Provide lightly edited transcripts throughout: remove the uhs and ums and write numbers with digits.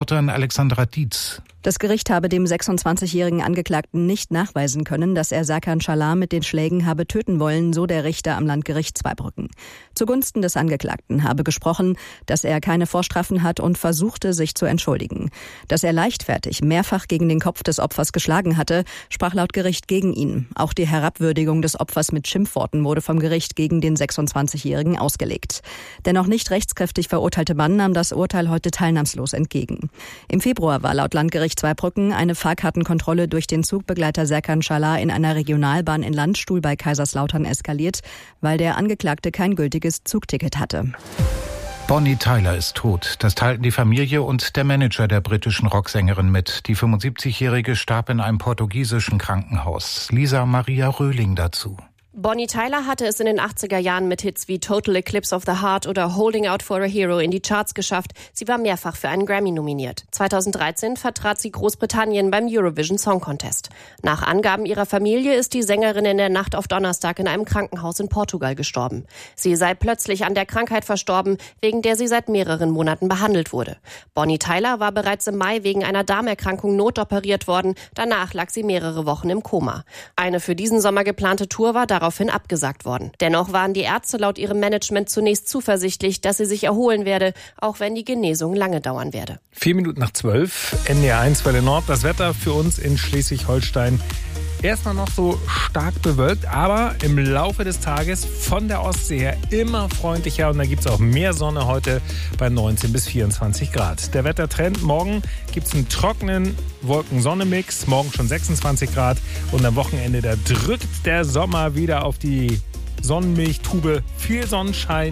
Reporterin Alexandra Dietz. Das Gericht habe dem 26-jährigen Angeklagten nicht nachweisen können, dass er Serkan Çalar mit den Schlägen habe töten wollen, so der Richter am Landgericht Zweibrücken. Zugunsten des Angeklagten habe gesprochen, dass er keine Vorstrafen hat und versuchte, sich zu entschuldigen. Dass er leichtfertig mehrfach gegen den Kopf des Opfers geschlagen hatte, sprach laut Gericht gegen ihn. Auch die Herabwürdigung des Opfers mit Schimpfworten wurde vom Gericht gegen den 26-jährigen ausgelegt. Der noch nicht rechtskräftig verurteilte Mann nahm das Urteil heute teilnahmslos entgegen. Im Februar war laut Landgericht Zweibrücken eine Fahrkartenkontrolle durch den Zugbegleiter Serkan Çalar in einer Regionalbahn in Landstuhl bei Kaiserslautern eskaliert, weil der Angeklagte kein gültiges Zugticket hatte. Bonnie Tyler ist tot. Das teilten die Familie und der Manager der britischen Rocksängerin mit. Die 75-Jährige starb in einem portugiesischen Krankenhaus. Lisa Maria Röhling dazu. Bonnie Tyler hatte es in den 80er Jahren mit Hits wie Total Eclipse of the Heart oder Holding Out for a Hero in die Charts geschafft. Sie war mehrfach für einen Grammy nominiert. 2013 vertrat sie Großbritannien beim Eurovision Song Contest. Nach Angaben ihrer Familie ist die Sängerin in der Nacht auf Donnerstag in einem Krankenhaus in Portugal gestorben. Sie sei plötzlich an der Krankheit verstorben, wegen der sie seit mehreren Monaten behandelt wurde. Bonnie Tyler war bereits im Mai wegen einer Darmerkrankung notoperiert worden. Danach lag sie mehrere Wochen im Koma. Eine für diesen Sommer geplante Tour war daraufhin abgesagt worden. Dennoch waren die Ärzte laut ihrem Management zunächst zuversichtlich, dass sie sich erholen werde, auch wenn die Genesung lange dauern werde. 11:04, NDR 1 Welle Nord. Das Wetter für uns in Schleswig-Holstein erstmal noch so stark bewölkt, aber im Laufe des Tages von der Ostsee her immer freundlicher und da gibt es auch mehr Sonne heute bei 19 bis 24 Grad. Der Wettertrend: morgen gibt es einen trockenen Wolken-Sonne-Mix, morgen schon 26 Grad und am Wochenende, da drückt der Sommer wieder auf die Sonnenmilchtube. Viel Sonnenschein,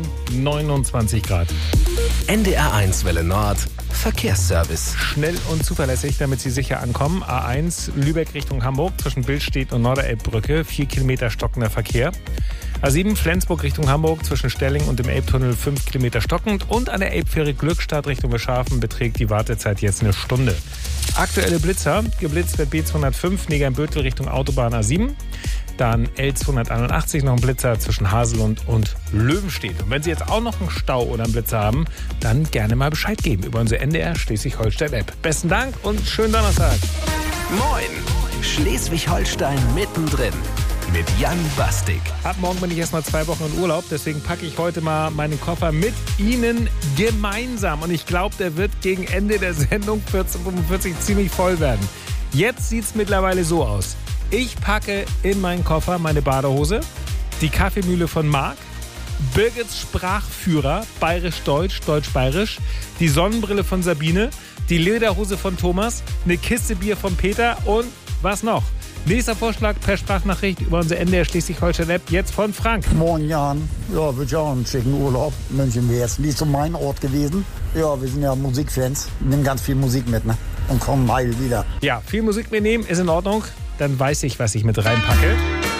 29 Grad. NDR 1 Welle Nord Verkehrsservice. Schnell und zuverlässig, damit Sie sicher ankommen. A1 Lübeck Richtung Hamburg zwischen Billstedt und Norderelbbrücke. 4 Kilometer stockender Verkehr. A7 Flensburg Richtung Hamburg zwischen Stelling und dem Elbtunnel 5 Kilometer stockend. Und an der Elbfähre Glückstadt Richtung Beschafen beträgt die Wartezeit jetzt eine Stunde. Aktuelle Blitzer. Geblitzt wird B205 Negern-Bötel Richtung Autobahn A7. Dann L281, noch ein Blitzer zwischen Haselund und Löwenstedt. Und wenn Sie jetzt auch noch einen Stau oder einen Blitzer haben, dann gerne mal Bescheid geben über unsere NDR Schleswig-Holstein-App. Besten Dank und schönen Donnerstag. Moin, Schleswig-Holstein mittendrin mit Jan Bastik. Ab morgen bin ich erst mal 2 Wochen in Urlaub, deswegen packe ich heute mal meinen Koffer mit Ihnen gemeinsam. Und ich glaube, der wird gegen Ende der Sendung 14:45 ziemlich voll werden. Jetzt sieht es mittlerweile so aus. Ich packe in meinen Koffer meine Badehose, die Kaffeemühle von Marc, Birgits Sprachführer, bayerisch-deutsch, deutsch-bayerisch, die Sonnenbrille von Sabine, die Lederhose von Thomas, eine Kiste Bier von Peter und was noch? Nächster Vorschlag per Sprachnachricht über unsere NDR Schleswig-Holstein-App, jetzt von Frank. Moin Jan, ja, würde ich auch einen schicken Urlaub. München wäre jetzt nicht so mein Ort gewesen. Ja, wir sind ja Musikfans, nehmen ganz viel Musik mit, ne? Und kommen heil wieder. Ja, viel Musik mitnehmen ist in Ordnung. Dann weiß ich, was ich mit reinpacke.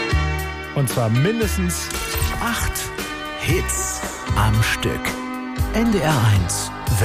Und zwar mindestens 8 Hits am Stück. NDR 1